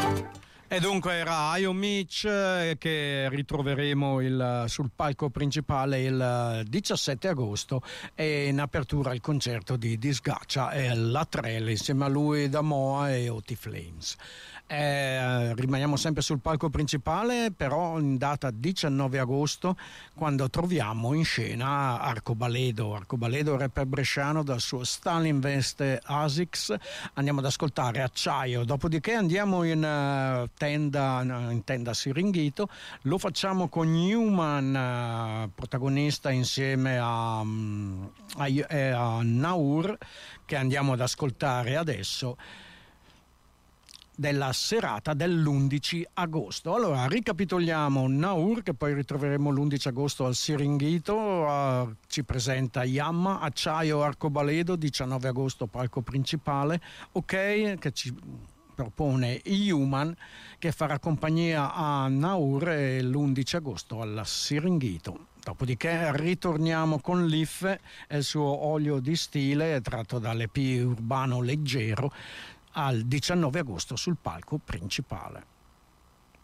E dunque era Io Mitch che ritroveremo sul palco principale il 17 agosto e in apertura il concerto di Disgaccia e La Trelle insieme a lui Damoa e Oti Flames. Rimaniamo sempre sul palco principale, però in data 19 agosto, quando troviamo in scena Arcobaledo rapper bresciano dal suo Stalin Veste Asics. Andiamo ad ascoltare Acciaio, dopodiché andiamo in tenda Siringhito. Lo facciamo con Newman, protagonista insieme a Naur, che andiamo ad ascoltare adesso, della serata dell'11 agosto. Allora ricapitoliamo: Naur, che poi ritroveremo l'11 agosto al Siringhito, ci presenta Yamma. Acciaio Arcobaledo, 19 agosto palco principale. Ok, che ci propone Human, che farà compagnia a Naur l'11 agosto al Siringhito. Dopodiché ritorniamo con Liffe e il suo Olio di stile, tratto dall'EP Urbano Leggero, al 19 agosto sul palco principale.